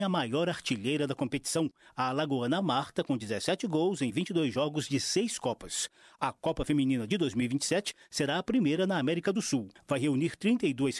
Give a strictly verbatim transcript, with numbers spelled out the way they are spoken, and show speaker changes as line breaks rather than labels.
a maior artilheira da competição, a alagoana Marta, com dezessete gols em vinte e dois jogos de seis Copas. A Copa Feminina de dois mil e vinte e sete será a primeira na América do Sul. Vai reunir trinta e duas